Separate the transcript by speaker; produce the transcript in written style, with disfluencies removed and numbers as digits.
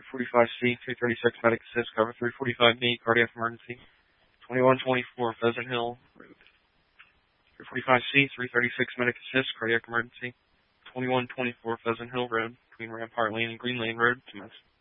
Speaker 1: 345C, 336 Medic Assist, cover 345B, cardiac emergency. 2124 Pheasant Hill Road. 345C, 336 Medic Assist, cardiac emergency. 2124 Pheasant Hill Road, between Rampart Lane and Green Lane Road, commence.